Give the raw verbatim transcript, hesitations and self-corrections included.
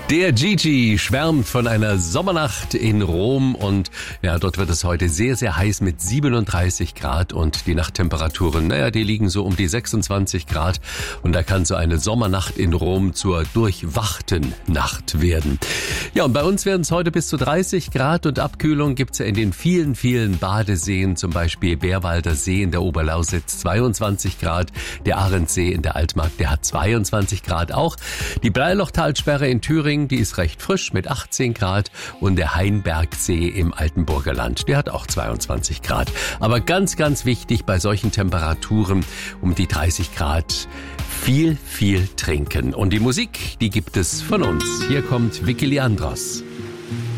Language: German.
Der Gigi schwärmt von einer Sommernacht in Rom und ja, dort wird es heute sehr, sehr heiß mit siebenunddreißig Grad und die Nachttemperaturen, naja, die liegen so um die sechsundzwanzig Grad und da kann so eine Sommernacht in Rom zur durchwachten Nacht werden. Ja, und bei uns werden es heute bis zu dreißig Grad und Abkühlung gibt's ja in den vielen, vielen Badeseen, zum Beispiel Bärwalder See in der Oberlausitz zweiundzwanzig Grad, der Arendsee in der Altmark, der hat zweiundzwanzig Grad auch, die Breilochtalsperre in Thüringen, die ist recht frisch mit achtzehn Grad und der Hainbergsee im Altenburger Land, der hat auch zweiundzwanzig Grad. Aber ganz, ganz wichtig bei solchen Temperaturen um die dreißig Grad viel, viel trinken. Und die Musik, die gibt es von uns. Hier kommt Vicky Leandros.